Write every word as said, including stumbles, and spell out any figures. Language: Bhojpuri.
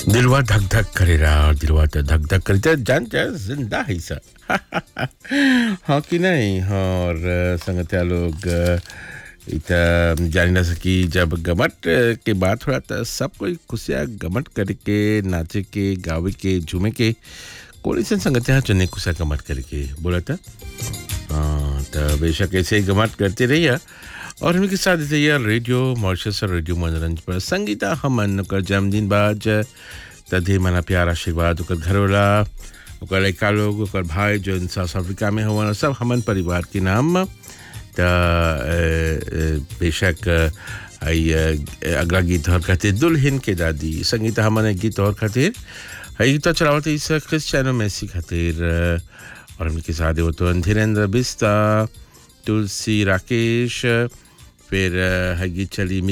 दिलवा धक धक करेरा और दिलवा तो धक धक करे जान जा जिंदा है सर हाँ कि नहीं हाँ और संगतिया लोग इता जान ना सकी जब गमट के बाद थोड़ा तो सब कोई खुशियाँ गमट करके नाचे के गावे के झूमे के कोई सन संगतिया चुने खुशियाँ गमट करके बोला था हाँ तो बेशक ऐसे ही गमट करते रहिए और उनके साथ ये रेडियो मॉरिशस और रेडियो मनोरंजन पर संगीता हमन कर जन्मदिन बाज तदे मना प्यार आशीर्वाद ओकर घरवाला ओकर लड़का लोग ओकर भाई जो साउथ अफ्रीका में हुआ सब हमन परिवार के नाम त बेशक आई अगला गीत और खातिर दुल्हन के दादी संगीता हमन गीत और खातिर हई तो चलावत इस क्रिस्टियानो मेसी खातिर और उनके साथ वो तो धीरेन्द्र बिस्ता तुलसी राकेश फिर हगी चली